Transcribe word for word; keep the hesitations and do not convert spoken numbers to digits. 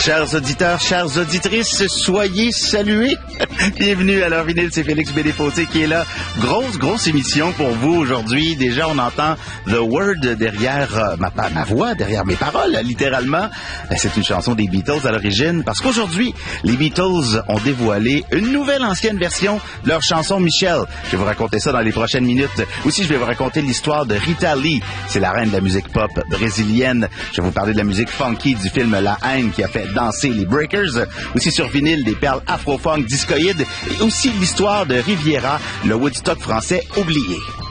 Chers auditeurs, chères auditrices, soyez salués. Bienvenue à l'heure vinyle, c'est Félix Bédéfautier qui est là. Grosse, grosse émission pour vous aujourd'hui. Déjà, on entend The Word derrière euh, ma, ma voix, derrière mes paroles, littéralement. C'est une chanson des Beatles à l'origine, parce qu'aujourd'hui, les Beatles ont dévoilé une nouvelle ancienne version de leur chanson Michel. Je vais vous raconter ça dans les prochaines minutes. Aussi, je vais vous raconter l'histoire de Rita Lee. C'est la reine de la musique pop brésilienne. Je vais vous parler de la musique funky du film La Haine qui a fait danser les Breakers. Aussi sur vinyle, des perles afro-funk discoïdes. Et aussi l'histoire de Riviera, le Woodstock français oublié.